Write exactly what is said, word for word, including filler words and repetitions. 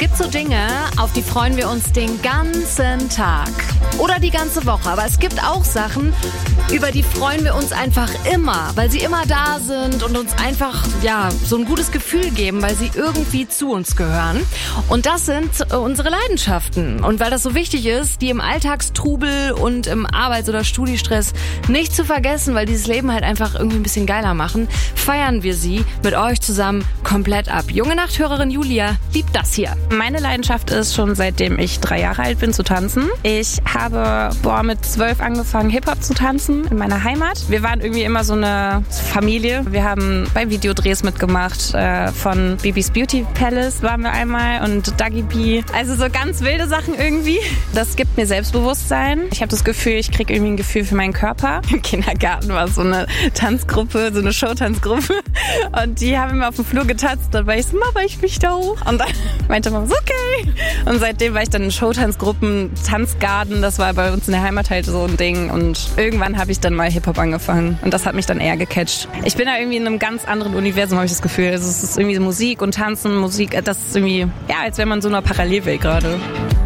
gibt so Dinge, auf die freuen wir uns den ganzen Tag oder die ganze Woche. Aber es gibt auch Sachen, über die freuen wir uns einfach immer, weil sie immer da sind und uns einfach ja so ein gutes Gefühl geben, weil sie irgendwie zu uns gehören. Und das sind unsere Leidenschaften. Und weil das so wichtig ist, die im Alltagstrubel und im Arbeits- oder Studiestress nicht zu vergessen, weil dieses Leben halt einfach irgendwie ein bisschen geiler machen, feiern wir sie mit euch zusammen komplett ab. Junge Nachthörerin Julia liebt das hier. Meine Leidenschaft ist schon seitdem ich drei Jahre alt bin zu tanzen. Ich habe boah, mit zwölf angefangen Hip-Hop zu tanzen in meiner Heimat. Wir waren irgendwie immer so eine Familie. Wir haben bei Videodrehs mitgemacht. Äh, von Bibis Beauty Palace waren wir einmal und Dagi B. Also so ganz wilde Sachen irgendwie. Das gibt mir Selbstbewusstsein. Ich habe das Gefühl, ich kriege irgendwie ein Gefühl für meinen Körper. Im Kindergarten war so eine Tanzgruppe, so eine Showtanzgruppe. Und die haben immer auf dem Flur getanzt. Dann war ich so, Mama, ich mich da hoch. Und dann meinte Mama so, okay. Und seitdem war ich dann in Showtanzgruppen, Tanzgarden. Das war bei uns in der Heimat halt so ein Ding. Und irgendwann habe ich dann mal Hip-Hop angefangen. Und das hat mich dann eher gecatcht. Ich bin da irgendwie in einem ganz anderen Universum, habe ich das Gefühl. Also es ist irgendwie Musik und Tanzen, Musik. Das ist irgendwie, ja, als wäre man in so einer Parallelwelt gerade.